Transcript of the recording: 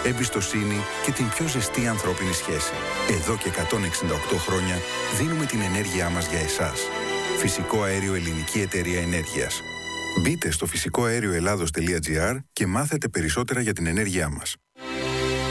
εμπιστοσύνη και την πιο ζεστή ανθρώπινη σχέση. Εδώ και 168 χρόνια δίνουμε την ενέργειά μας για εσάς. Φυσικό αέριο Ελληνική Εταιρεία Ενέργειας. Μπείτε στο φυσικοαερioellados.gr και μάθετε περισσότερα για την ενέργειά μας.